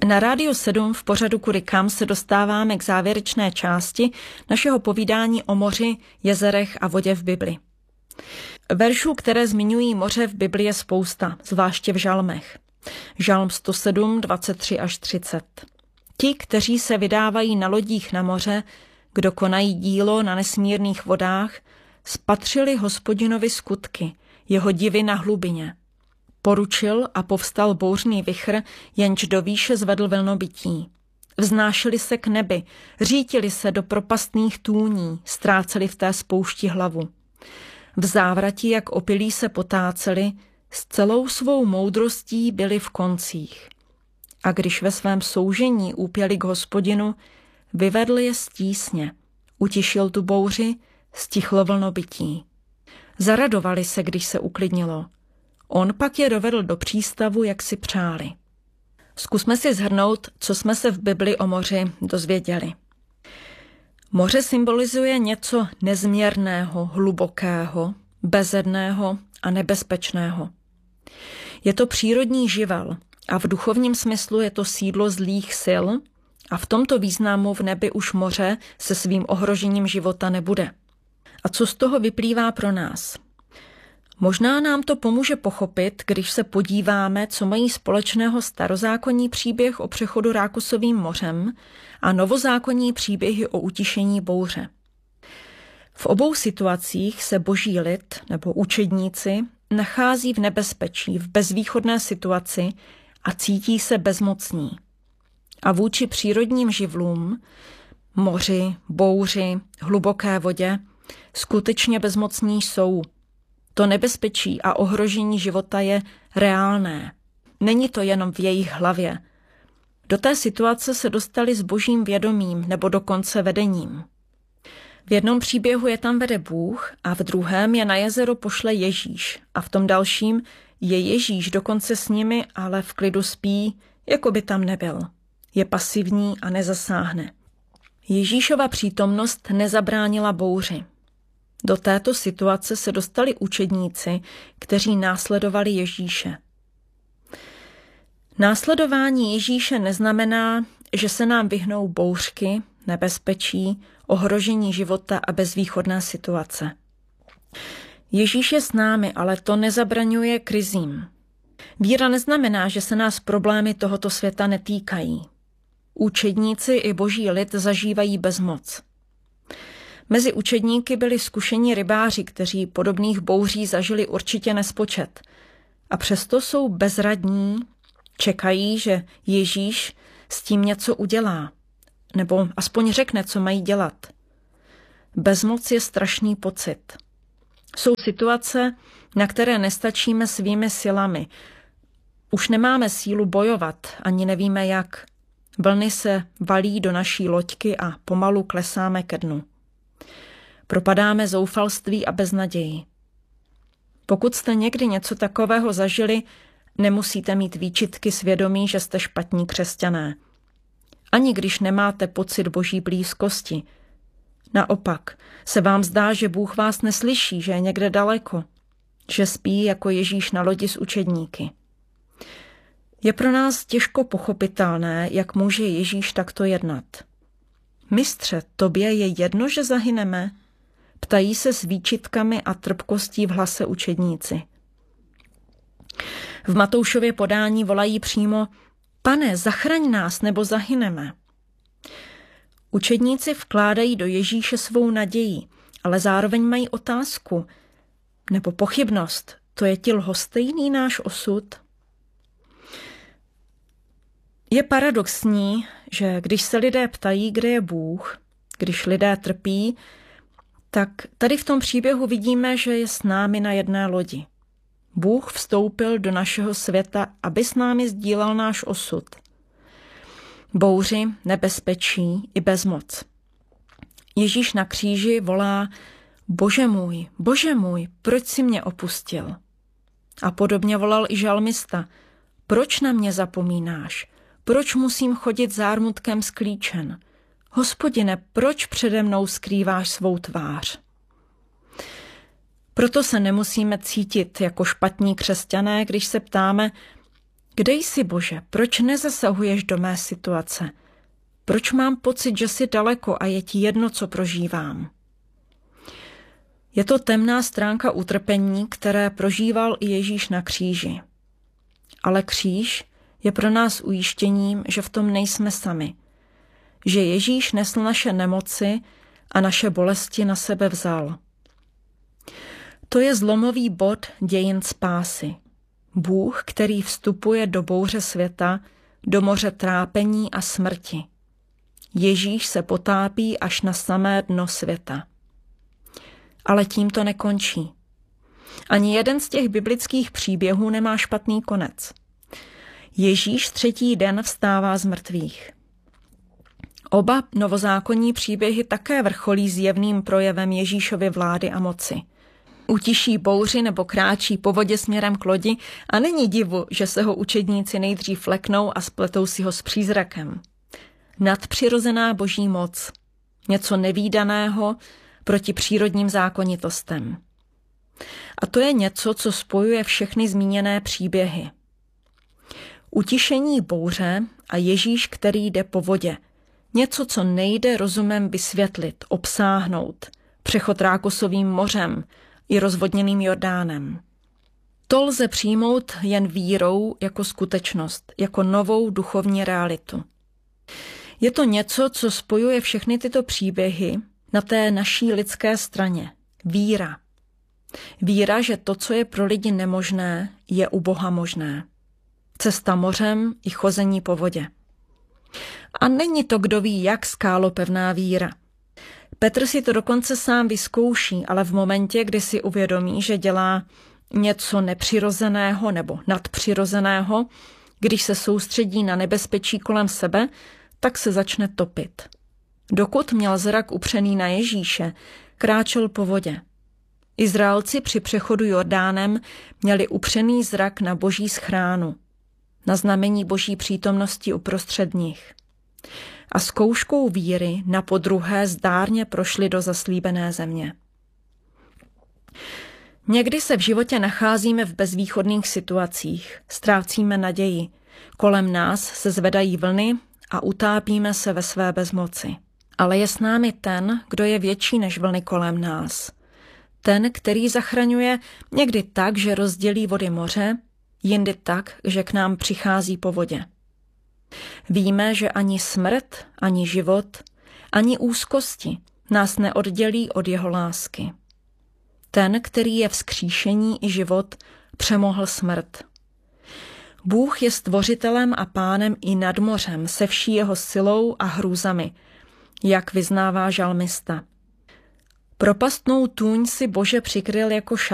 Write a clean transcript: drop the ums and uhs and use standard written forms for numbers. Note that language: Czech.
Na Rádiu 7 v pořadu Kudy kam se dostáváme k závěrečné části našeho povídání o moři, jezerech a vodě v Bibli. Veršů, které zmiňují moře v Bibli, je spousta, zvláště v žalmech. Žalm 107, 23 až 30. Ti, kteří se vydávají na lodích na moře, kdo konají dílo na nesmírných vodách, spatřili Hospodinovi skutky, jeho divy na hlubině. Poručil a povstal bouřný vichr, jenž do výše zvedl vlnobytí. Vznášeli se k nebi, řítili se do propastných tůní, ztráceli v té spoušti hlavu. V závrati, jak opilí se potáceli, s celou svou moudrostí byli v koncích. A když ve svém soužení úpěli k Hospodinu, vyvedl je z tísně, utišil tu bouři, stichlo vlnobytí. Zaradovali se, když se uklidnilo. On pak je dovedl do přístavu, jak si přáli. Zkusme si shrnout, co jsme se v Bibli o moři dozvěděli. Moře symbolizuje něco nezměrného, hlubokého, bezedného a nebezpečného. Je to přírodní živel a v duchovním smyslu je to sídlo zlých sil a v tomto významu v nebi už moře se svým ohrožením života nebude. A co z toho vyplývá pro nás? Možná nám to pomůže pochopit, když se podíváme, co mají společného starozákonní příběh o přechodu Rákosovým mořem a novozákonní příběhy o utišení bouře. V obou situacích se boží lid nebo učedníci nachází v nebezpečí, v bezvýchodné situaci a cítí se bezmocní. A vůči přírodním živlům, moři, bouři, hluboké vodě, skutečně bezmocní jsou. To nebezpečí a ohrožení života je reálné. Není to jenom v jejich hlavě. Do té situace se dostali s božím vědomím nebo dokonce vedením. V jednom příběhu je tam vede Bůh a v druhém je na jezero pošle Ježíš a v tom dalším je Ježíš dokonce s nimi, ale v klidu spí, jako by tam nebyl. Je pasivní a nezasáhne. Ježíšova přítomnost nezabránila bouři. Do této situace se dostali učedníci, kteří následovali Ježíše. Následování Ježíše neznamená, že se nám vyhnou bouřky, nebezpečí, ohrožení života a bezvýchodná situace. Ježíš je s námi, ale to nezabraňuje krizím. Víra neznamená, že se nás problémy tohoto světa netýkají. Učedníci i boží lid zažívají bezmoc. Mezi učedníky byli zkušení rybáři, kteří podobných bouří zažili určitě nespočet. A přesto jsou bezradní, čekají, že Ježíš s tím něco udělá, nebo aspoň řekne, co mají dělat. Bezmoc je strašný pocit. Jsou situace, na které nestačíme svými silami. Už nemáme sílu bojovat, ani nevíme jak. Vlny se valí do naší loďky a pomalu klesáme ke dnu. Propadáme zoufalství a beznaději. Pokud jste někdy něco takového zažili, nemusíte mít výčitky svědomí, že jste špatní křesťané. Ani když nemáte pocit boží blízkosti. Naopak, se vám zdá, že Bůh vás neslyší, že je někde daleko, že spí jako Ježíš na lodi s učedníky. Je pro nás těžko pochopitelné, jak může Ježíš takto jednat. Mistře, tobě je jedno, že zahyneme? Ptají se s výčitkami a trpkostí v hlase učedníci. V Matoušově podání volají přímo: Pane, zachraň nás, nebo zahyneme. Učedníci vkládají do Ježíše svou naději, ale zároveň mají otázku nebo pochybnost. To je ti lhostejný náš osud? Je paradoxní, že když se lidé ptají, kde je Bůh, když lidé trpí, tak tady v tom příběhu vidíme, že je s námi na jedné lodi. Bůh vstoupil do našeho světa, aby s námi sdílel náš osud. Bouři, nebezpečí i bezmoc. Ježíš na kříži volá: Bože můj, proč jsi mě opustil? A podobně volal i žalmista: Proč na mě zapomínáš? Proč musím chodit zármutkem sklíčen? Hospodine, proč přede mnou skrýváš svou tvář? Proto se nemusíme cítit jako špatní křesťané, když se ptáme, Kde jsi, Bože? Proč nezasahuješ do mé situace? Proč mám pocit, že jsi daleko a je ti jedno, co prožívám? Je to temná stránka utrpení, které prožíval i Ježíš na kříži. Ale kříž je pro nás ujištěním, že v tom nejsme sami. Že Ježíš nesl naše nemoci a naše bolesti na sebe vzal. To je zlomový bod dějin spásy. Bůh, který vstupuje do bouře světa, do moře trápení a smrti. Ježíš se potápí až na samé dno světa. Ale tím to nekončí. Ani jeden z těch biblických příběhů nemá špatný konec. Ježíš 3. den vstává z mrtvých. Oba novozákonní příběhy také vrcholí zjevným projevem Ježíšovy vlády a moci. Utiší bouři nebo kráčí po vodě směrem k lodi a není divu, že se ho učedníci nejdřív leknou a spletou si ho s přízrakem. Nadpřirozená boží moc, něco nevídaného proti přírodním zákonitostem. A to je něco, co spojuje všechny zmíněné příběhy. Utišení bouře a Ježíš, který jde po vodě. Něco, co nejde rozumem vysvětlit, obsáhnout. Přechod Rákosovým mořem i rozvodněným Jordánem. To lze přijmout jen vírou jako skutečnost, jako novou duchovní realitu. Je to něco, co spojuje všechny tyto příběhy na té naší lidské straně. Víra. Víra, že to, co je pro lidi nemožné, je u Boha možné. Cesta mořem i chození po vodě. A není to, kdo ví, jak skálopevná víra. Petr si to dokonce sám vyzkouší, ale v momentě, kdy si uvědomí, že dělá něco nepřirozeného nebo nadpřirozeného, když se soustředí na nebezpečí kolem sebe, tak se začne topit. Dokud měl zrak upřený na Ježíše, kráčel po vodě. Izraelci při přechodu Jordánem měli upřený zrak na boží schránu, na znamení boží přítomnosti uprostřed nich. A zkouškou víry napodruhé zdárně prošli do zaslíbené země. Někdy se v životě nacházíme v bezvýchodných situacích, ztrácíme naději, kolem nás se zvedají vlny a utápíme se ve své bezmoci. Ale je s námi ten, kdo je větší než vlny kolem nás. Ten, který zachraňuje někdy tak, že rozdělí vody moře, jindy tak, že k nám přichází po vodě. Víme, že ani smrt, ani život, ani úzkosti nás neoddělí od jeho lásky. Ten, který je vzkříšení i život, přemohl smrt. Bůh je stvořitelem a pánem i nad mořem se vší jeho silou a hrůzami, jak vyznává žalmista. Propastnou tůň si Bože přikryl jako